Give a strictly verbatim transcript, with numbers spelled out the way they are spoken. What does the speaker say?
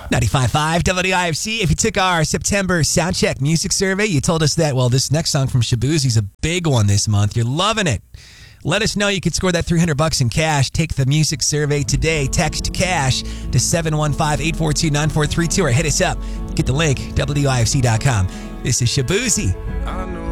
ninety-five point five W I F C. If you took our September Soundcheck music survey, you told us that, well, this next song from Shaboozey's a big one this month. You're loving it. Let us know you could score that three hundred bucks in cash. Take the music survey today. Text cash to seven one five, eight four two, nine four three two or hit us up. Get the link, W I F C dot com. This is Shaboozey.